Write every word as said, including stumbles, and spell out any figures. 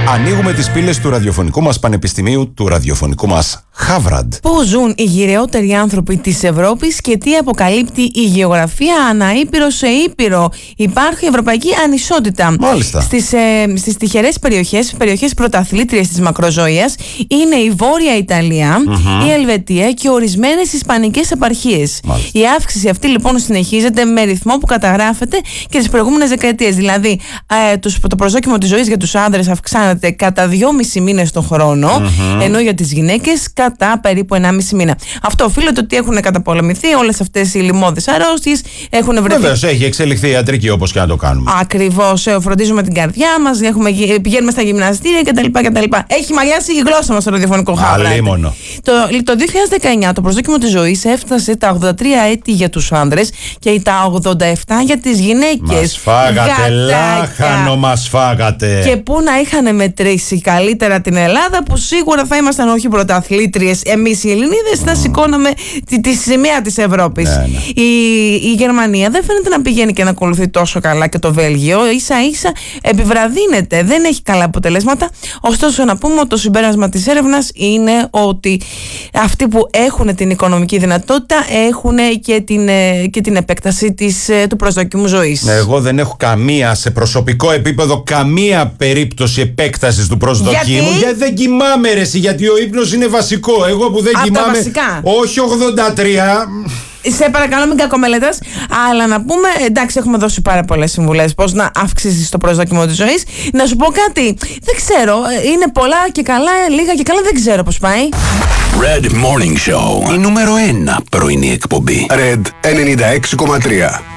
Ανοίγουμε τις πύλες του ραδιοφωνικού μας πανεπιστημίου, του ραδιοφωνικού μας Χάβραντ. Πού ζουν οι γυραιότεροι άνθρωποι της Ευρώπης και τι αποκαλύπτει η γεωγραφία ανά ήπειρο σε ήπειρο? Υπάρχει ευρωπαϊκή ανισότητα. Μάλιστα. Στις, ε, στις τυχερές περιοχές, περιοχές πρωταθλήτριες της μακροζωίας είναι η Βόρεια Ιταλία, mm-hmm. η Ελβετία και ορισμένες ισπανικές επαρχίες. Μάλιστα. Η αύξηση αυτή λοιπόν συνεχίζεται με ρυθμό που καταγράφεται και τις προηγούμενες δεκαετίες. Δηλαδή, ε, τους, το προσδόκιμο της ζωής για τους άνδρες αυξάνεται κατά δυόμισι μήνες το χρόνο, mm-hmm. ενώ για τις γυναίκες κατά περίπου ενάμιση μήνα. Αυτό οφείλεται ότι έχουν καταπολεμηθεί όλες αυτές οι λοιμώδεις αρρώστιες, έχουν βρεθεί. Βεβαίως, έχει εξελιχθεί η ιατρική όπως και να το κάνουμε. Ακριβώς, φροντίζουμε την καρδιά μας, έχουμε, πηγαίνουμε στα γυμναστήρια κτλ. κτλ. Έχει μαλλιάσει η γλώσσα μας στο ραδιοφωνικό Χάβραντ. Αλίμονο. Το, το δύο χιλιάδες δεκαεννιά το προσδόκιμο της ζωής έφτασε τα ογδόντα τρία έτη για τους άνδρες και τα ογδόντα επτά για τις γυναίκες. Μας φάγατε, λάχανο μας φάγατε. Και πού να είχαν μετρήσει καλύτερα την Ελλάδα, που σίγουρα θα ήμασταν όχι πρωταθλήτριες εμείς οι Ελληνίδες, mm. θα σηκώναμε τη, τη σημαία της Ευρώπης. Ναι, ναι. Η, η Γερμανία δεν φαίνεται να πηγαίνει και να ακολουθεί τόσο καλά, και το Βέλγιο ίσα ίσα επιβραδύνεται, δεν έχει καλά αποτελέσματα. Ωστόσο, να πούμε ότι το συμπέρασμα της έρευνας είναι ότι αυτοί που έχουν την οικονομική δυνατότητα έχουν και την, και την επέκταση της, του προσδοκιμού ζωής. Ναι, εγώ δεν έχω καμία, σε προσωπικό επίπεδο, καμία περίπτωση επέκτασης του προσδοκίμου. Γιατί, γιατί δεν κοιμάμαι ρε, γιατί ο ύπνος είναι βασικό. Εγώ που δεν από κοιμάμαι, όχι ογδόντα τρία. Σε παρακαλώ, μην κακομελετάς. Αλλά να πούμε, εντάξει, έχουμε δώσει πάρα πολλές συμβουλές πώς να αυξήσεις το προσδόκιμο της ζωής. Να σου πω κάτι, δεν ξέρω, είναι πολλά και καλά, λίγα και καλά, δεν ξέρω πώς πάει. Red Morning Show, η νούμερο ένα πρωινή εκπομπή. Red ενενήντα έξι κόμμα τρία.